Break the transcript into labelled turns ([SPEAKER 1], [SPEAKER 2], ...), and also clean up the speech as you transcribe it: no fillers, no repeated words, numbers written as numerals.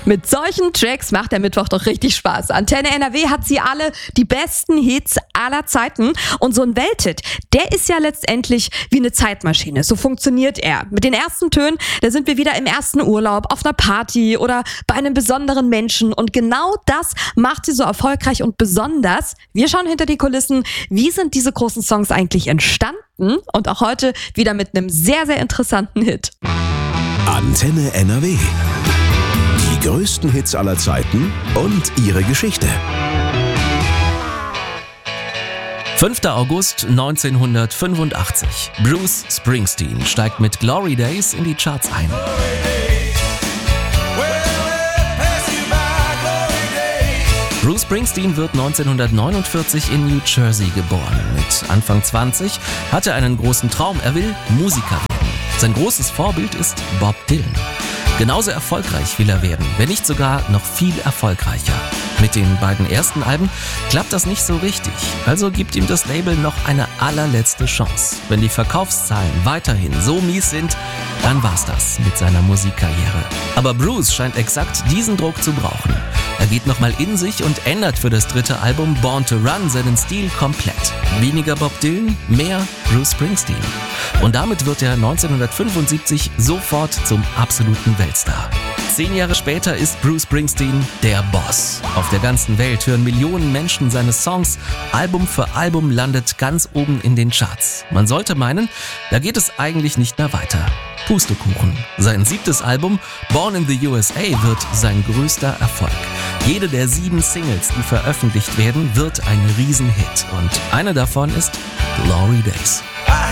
[SPEAKER 1] Mit solchen Tracks macht der Mittwoch doch richtig Spaß. Antenne NRW hat sie alle, die besten Hits aller Zeiten. Und so ein Welthit, der ist ja letztendlich wie eine Zeitmaschine. So funktioniert er. Mit den ersten Tönen, da sind wir wieder im ersten Urlaub, auf einer Party oder bei einem besonderen Menschen. Und genau das macht sie so erfolgreich und besonders. Wir schauen hinter die Kulissen. Wie sind diese großen Songs eigentlich entstanden? Und auch heute wieder mit einem sehr, sehr interessanten Hit.
[SPEAKER 2] Antenne NRW. Die größten Hits aller Zeiten und ihre Geschichte.
[SPEAKER 3] 5. August 1985. Bruce Springsteen steigt mit Glory Days in die Charts ein. Bruce Springsteen wird 1949 in New Jersey geboren. Mit Anfang 20 hat er einen großen Traum. Er will Musiker werden. Sein großes Vorbild ist Bob Dylan. Genauso erfolgreich will er werden, wenn nicht sogar noch viel erfolgreicher. Mit den beiden ersten Alben klappt das nicht so richtig, also gibt ihm das Label noch eine allerletzte Chance. Wenn die Verkaufszahlen weiterhin so mies sind, dann war's das mit seiner Musikkarriere. Aber Bruce scheint exakt diesen Druck zu brauchen. Er geht nochmal in sich und ändert für das dritte Album Born to Run seinen Stil komplett. Weniger Bob Dylan, mehr Bruce Springsteen. Und damit wird er 1975 sofort zum absoluten Weltstar. 10 Jahre später ist Bruce Springsteen der Boss. Auf der ganzen Welt hören Millionen Menschen seine Songs. Album für Album landet ganz oben in den Charts. Man sollte meinen, da geht es eigentlich nicht mehr weiter. Pustekuchen. Sein 7. Album, Born in the USA, wird sein größter Erfolg. Jede der 7 Singles, die veröffentlicht werden, wird ein Riesenhit. Und eine davon ist Glory Days.